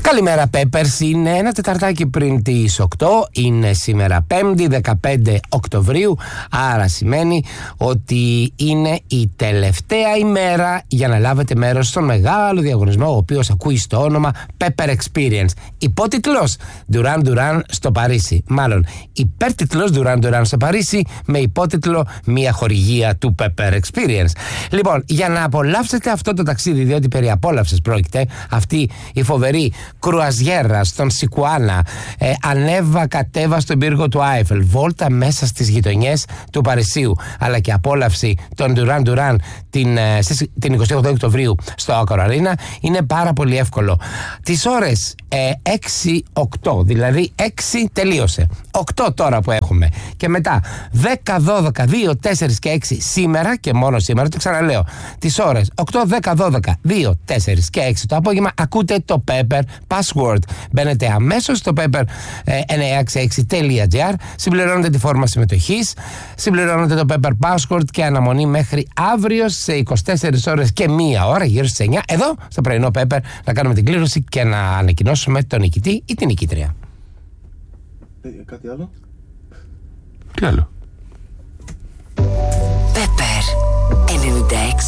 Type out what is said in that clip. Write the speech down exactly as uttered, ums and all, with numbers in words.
Καλημέρα Peppers, είναι ένα τεταρτάκι πριν τις οκτώ, είναι σήμερα Πέμπτη δεκαπέντε Οκτωβρίου, άρα σημαίνει ότι είναι η τελευταία ημέρα για να λάβετε μέρος στον μεγάλο διαγωνισμό, ο οποίος ακούει στο όνομα Pepper Experience. Υπότιτλος Duran Duran στο Παρίσι, μάλλον υπέρτιτλος Duran Duran στο Παρίσι με υπότιτλο μια χορηγία του Pepper Experience. Λοιπόν, για να απολαύσετε αυτό το ταξίδι, διότι περί απόλαυσης πρόκειται, αυτή η φοβερή κρουαζιέρα στον Σικουάνα, ε, ανέβα κατέβα στον πύργο του Άιφελ, βόλτα μέσα στις γειτονιές του Παρισίου, αλλά και απόλαυση των Duran Duran την, ε, στις, την εικοστή όγδοη Οκτωβρίου στο Accor Arena, είναι πάρα πολύ εύκολο. Τις ώρες ε, έξι οκτώ, δηλαδή έξι τελείωσε, οκτώ τώρα που έχουμε, και μετά δέκα, δώδεκα, δύο, τέσσερα και έξι σήμερα και μόνο σήμερα, το ξαναλέω, τις ώρες οκτώ, δέκα, δώδεκα, δύο, τέσσερα και έξι το απόγευμα ακούτε το Pepper Password. Μπαίνετε αμέσως στο pepper εννιακόσια εξήντα έξι τελεία τζι άρ, συμπληρώνετε τη φόρμα συμμετοχής, συμπληρώνετε το Pepper Password και αναμονή μέχρι αύριο σε είκοσι τέσσερις ώρες και μία ώρα, γύρω στις εννιά, εδώ στο πρωινό Pepper, να κάνουμε την κλήρωση και να ανακοινώσουμε τον νικητή ή την νικήτρια. Ε, κάτι άλλο? Τι άλλο? Pepper ενενήντα έξι